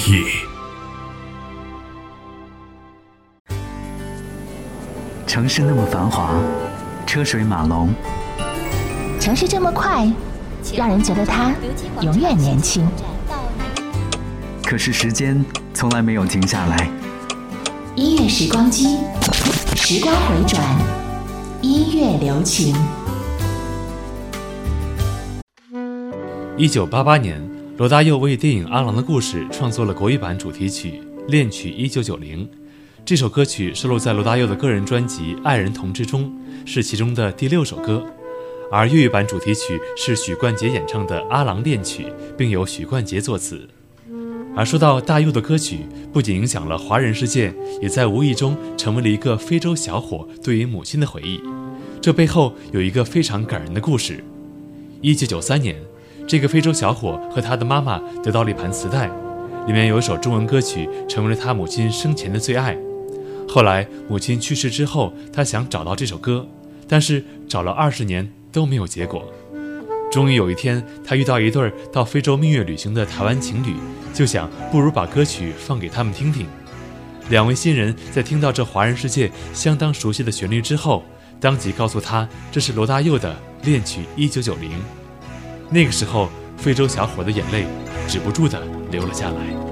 题。 城市那么繁华，车水马龙， 城市这么快，让人觉得它永远年轻。 可是时间从来没有停下来。 音乐时光机，时光回转，音乐留情。 1988年，罗大佑为电影《阿郎的故事》创作了国语版主题曲《恋曲1990》。这首歌曲收录在罗大佑的个人专辑《爱人同志》中，是其中的第6首歌。而粤语版主题曲是许冠杰演唱的《阿郎恋曲》，并由许冠杰作词。而说到大佑的歌曲，不仅影响了华人世界，也在无意中成为了一个非洲小伙对于母亲的回忆。这背后有一个非常感人的故事。1993年，这个非洲小伙和他的妈妈得到了一盘磁带，里面有一首中文歌曲成为了他母亲生前的最爱。后来母亲去世之后，他想找到这首歌，但是找了20年都没有结果。终于有一天，他遇到一对到非洲蜜月旅行的台湾情侣，就想不如把歌曲放给他们听听。2位新人在听到这华人世界相当熟悉的旋律之后，当即告诉他这是罗大佑的《恋曲1990》。那个时候，非洲小伙的眼泪止不住地流了下来。